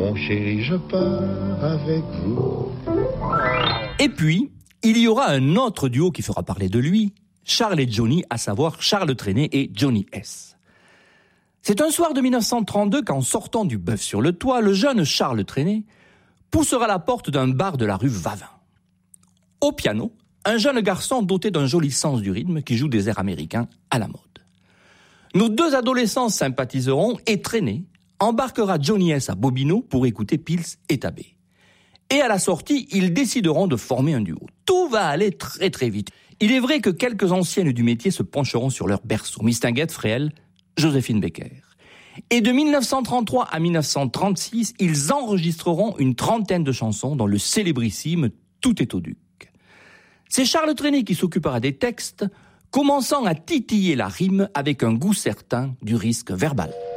Mon chéri, je pars avec vous. Et puis, il y aura un autre duo qui fera parler de lui, Charles et Johnny, à savoir Charles Trenet et Johnny S. C'est un soir de 1932 qu'en sortant du Bœuf sur le Toit, le jeune Charles Trenet poussera la porte d'un bar de la rue Vavin. Au piano, un jeune garçon doté d'un joli sens du rythme qui joue des airs américains à la mode. Nos deux adolescents sympathiseront et Trenet embarquera Johnny S à Bobino pour écouter Pils et Tabé. Et à la sortie, ils décideront de former un duo. Tout va aller très très vite. Il est vrai que quelques anciennes du métier se pencheront sur leur berceau. Mistinguett, Fréhel, Joséphine Baker. Et de 1933 à 1936, ils enregistreront une trentaine de chansons dans le célébrissime Tout est au Duc. C'est Charles Trenet qui s'occupera des textes, commençant à titiller la rime avec un goût certain du risque verbal.